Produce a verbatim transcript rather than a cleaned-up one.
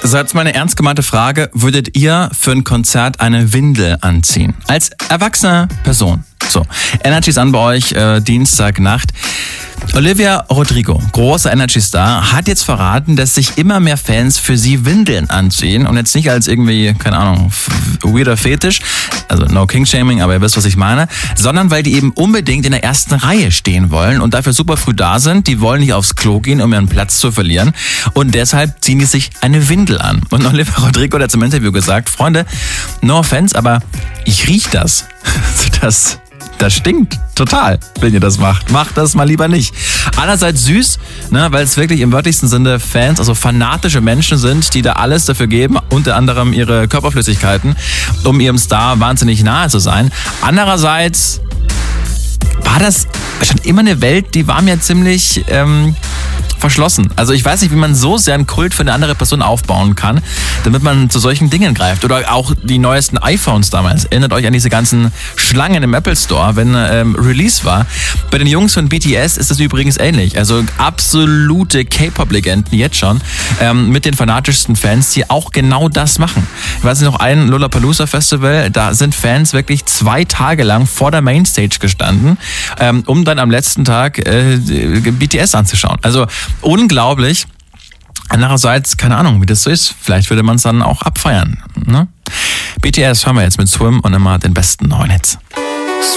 So, jetzt mal eine ernst gemeinte Frage. Würdet ihr für ein Konzert eine Windel anziehen? Als erwachsene Person. So, Energy ist an bei euch, äh, Dienstagnacht. Olivia Rodrigo, großer Energy-Star, hat jetzt verraten, dass sich immer mehr Fans für sie Windeln anziehen. Und jetzt nicht als irgendwie, keine Ahnung, weirder Fetisch, also no King-Shaming, aber ihr wisst, was ich meine, sondern weil die eben unbedingt in der ersten Reihe stehen wollen und dafür super früh da sind. Die wollen nicht aufs Klo gehen, um ihren Platz zu verlieren. Und deshalb ziehen die sich eine Windel an. Und Olivia Rodrigo hat zum Interview gesagt, Freunde, no offense, aber ich riech das. Das... Das stinkt total, wenn ihr das macht. Macht das mal lieber nicht. Einerseits süß, ne, weil es wirklich im wörtlichsten Sinne Fans, also fanatische Menschen sind, die da alles dafür geben, unter anderem ihre Körperflüssigkeiten, um ihrem Star wahnsinnig nahe zu sein. Andererseits war das schon immer eine Welt, die war mir ziemlich... Ähm, verschlossen. Also ich weiß nicht, wie man so sehr einen Kult für eine andere Person aufbauen kann, damit man zu solchen Dingen greift. Oder auch die neuesten iPhones damals. Erinnert euch an diese ganzen Schlangen im Apple Store, wenn ähm, Release war. Bei den Jungs von B T S ist das übrigens ähnlich. Also absolute K-Pop-Legenden jetzt schon ähm, mit den fanatischsten Fans, die auch genau das machen. Ich weiß nicht, noch ein Lollapalooza-Festival, da sind Fans wirklich zwei Tage lang vor der Mainstage gestanden, ähm, um dann am letzten Tag äh, B T S anzuschauen. Also unglaublich. Andererseits, keine Ahnung, wie das so ist. Vielleicht würde man es dann auch abfeiern. Ne? B T S hören wir jetzt mit Swim und immer den besten neuen Hits.